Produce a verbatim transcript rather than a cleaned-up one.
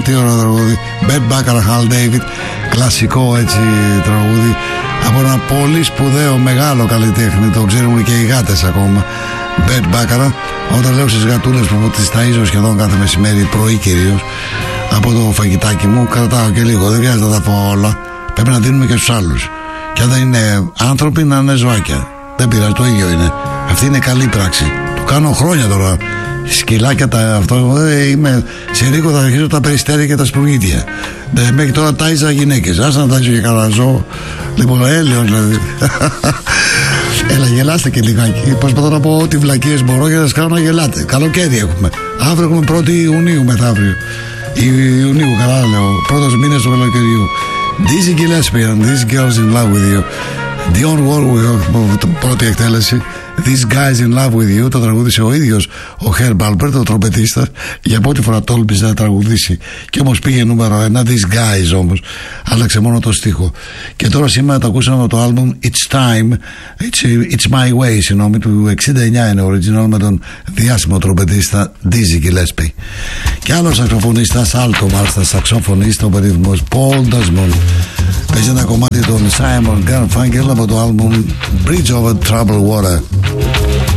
τι ωραίο τραγούδι. Bert Bacharach, Hal David. Κλασικό έτσι τραγούδι από ένα πολύ σπουδαίο μεγάλο καλλιτέχνη. Το ξέρουν και οι γάτες ακόμα. Bert Bacharach. Όταν λέω στις γατούλες που τις ταΐζω σχεδόν κάθε μεσημέρι, πρωί κυρίως, από το φαγητάκι μου, κρατάω και λίγο. Δεν χρειάζεται να τα φάω όλα. Πρέπει να δίνουμε και στους άλλους. Και αν δεν είναι άνθρωποι, να είναι ζωάκια. Δεν πειράζει, το ίδιο είναι. Αυτή είναι καλή πράξη. Το κάνω χρόνια τώρα. Σκυλάκια τα αυτό. Ε, είμαι σε λίγο θα αρχίσω τα περιστέρια και τα σπουργίτια. Ε, μέχρι τώρα τάιζα γυναίκες. Άσε να τάιζω και κανένα ζώο. Λοιπόν, έλεος δηλαδή. Έλα, γελάστε και λιγάκι. Προσπαθώ να πω ό,τι βλακίες μπορώ για να σας κάνω να γελάτε. Καλοκαίρι έχουμε. Αύριο έχουμε πρώτη Ιουνίου μεθαύριο. Ιουνίου, καλά λέω. Πρώτος μήνας του καλοκαιριού. Dizzy Gillespie and These Girls in Love with You. Dionne Warwick, πρώτη εκτέλεση. These Guys in Love with You. Το τραγούδισε ο ίδιος ο Herb Alpert, ο τρομπετίστας. Για πρώτη φορά τόλμησε να τραγουδήσει. Και όμως πήγε νούμερο ένα. These Guys όμως. Άλλαξε μόνο το στίχο. Και τώρα σήμερα το ακούσαμε από το άλμπουμ It's Time. It's, It's My Way, συγγνώμη, του εξήντα εννιά είναι original, με τον διάσημο τρομπετίστα Dizzy Gillespie. Και άλλο σαξοφωνίστας, άλτο μάλιστα σαξοφωνίστα, ο περίφημος Paul Desmond. Παίζει ένα κομμάτι των Simon Garfunkel από το άλμπουμ Bridge Over Troubled Water.